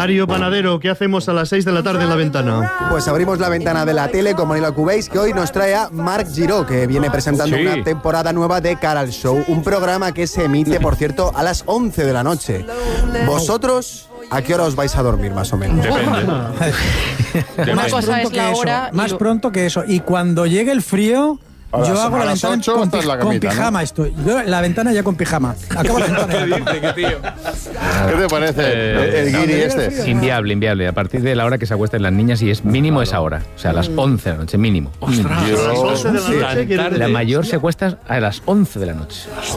Mario Panadero, ¿qué hacemos a las 6 de la tarde en La Ventana? Pues abrimos la ventana de la tele con Manila Cubéis, que hoy nos trae a Marc Giró, que viene presentando una temporada nueva de Cara al Show. Un programa que se emite, por cierto, a las 11 de la noche. ¿Vosotros a qué hora os vais a dormir, más o menos? Depende. Una cosa es la hora. Más pronto que eso. Y cuando llegue el frío, yo hago la ventana con pijama. ¿No? Estoy. Yo la ventana ya con pijama. Acabo la ventana. ¿Qué te parece el guiri este? Inviable. A partir de la hora que se acuesten las niñas, y es mínimo esa hora. O sea, a las 11 de la noche, mínimo. ¡Ostras! A las 11 de la noche. La mayor se acuesta a las 11 de la noche.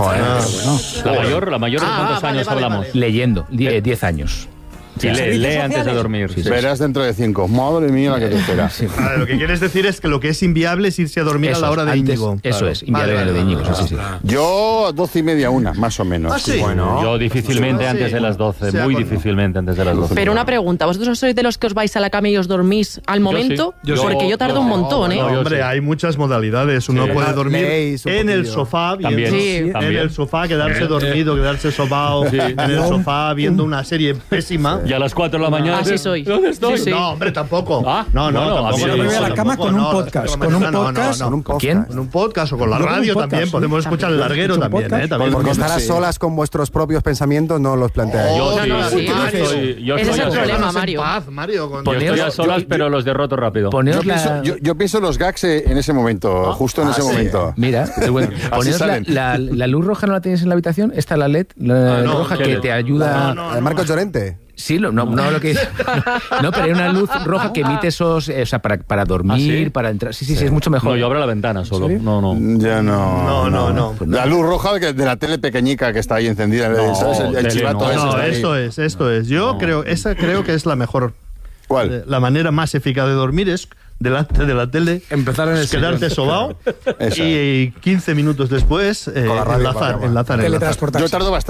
Joder. La mayor, ¿de cuántos años hablamos? Leyendo, 10 años. Sí, lee antes de dormir. Sí. Verás dentro de 5. Madre mía, la que te espera. Vale, lo que quieres decir es que lo que es inviable es irse a dormir a la hora de Íñigo. Eso es, inviable de Íñigo. Sí. Yo 12:30, 1, más o menos. ¿Ah, sí? Bueno, Yo difícilmente antes de las 12, muy difícilmente antes de las 12. Pero una pregunta, ¿vosotros sois de los que os vais a la cama y os dormís al momento? sí. Porque yo tardo un montón, ¿eh? No, hombre, hay muchas modalidades. Uno puede dormir en el sofá, También. en el sofá, quedarse dormido, quedarse sobao en el sofá viendo una serie pésima. Y a las 4 de la mañana. Así soy. ¿Dónde estoy? Sí. No, hombre, tampoco. Ah, no, bueno, tampoco. yo me voy a la cama con un podcast. Con un podcast. ¿Quién? Con un podcast o con la radio podcast, también. Podemos escuchar el larguero también, también. Porque estar a solas con vuestros propios pensamientos no los planteáis. Yo sí. Yo Ese es el estoy a problema, solas. Mario. Yo estoy a solas, pero los derroto rápido. yo pienso los gags en ese momento, justo en ese momento. Mira, poneos la luz roja, ¿no la tienes en la habitación? Está la LED roja que te ayuda. ¿De Marcos Llorente? Sí, no lo que no, pero hay una luz roja que emite esos, o sea, para dormir, para entrar. Sí, es mucho mejor. No, yo abro la ventana solo. ¿Sí? No. Ya no. No. La luz roja de la tele pequeñica que está ahí encendida, ¿sabes? El chivato ese. Esto es. Yo creo que es la mejor. ¿Cuál? La manera más eficaz de dormir es delante de la tele, empezar en el quedarte sobao y 15 minutos después enlazar. Teletransportarse. Yo tardo bastante.